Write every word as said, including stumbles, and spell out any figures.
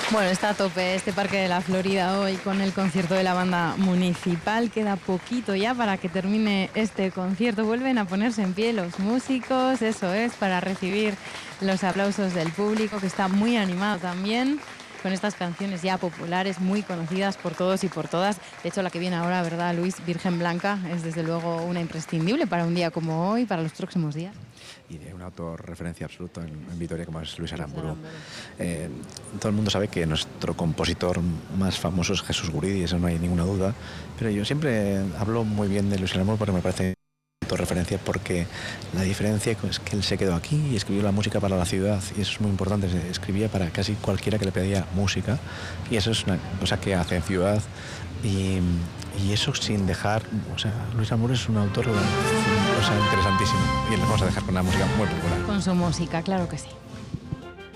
Bueno, está a tope este Parque de la Florida hoy con el concierto de la banda municipal. Queda poquito ya para que termine este concierto. Vuelven a ponerse en pie los músicos, eso es, para recibir los aplausos del público, que está muy animado también con estas canciones ya populares, muy conocidas por todos y por todas. De hecho, la que viene ahora, ¿verdad, Luis? Virgen Blanca es desde luego una imprescindible para un día como hoy, para los próximos días. Y de un autor referencia absoluto en, en Vitoria como es Luis Aramburu. Eh, todo el mundo sabe que nuestro compositor más famoso es Jesús Guridi, eso no hay ninguna duda, pero yo siempre hablo muy bien de Luis Aramburu porque me parece referencia, porque la diferencia es que él se quedó aquí y escribió la música para la ciudad, y eso es muy importante. Se escribía para casi cualquiera que le pedía música, y eso es una cosa que hace en ciudad, y, y eso sin dejar, o sea, Luis Aramburu es un autor, o sea, interesantísimo, y le vamos a dejar con la música muy popular. Con su música, claro que sí.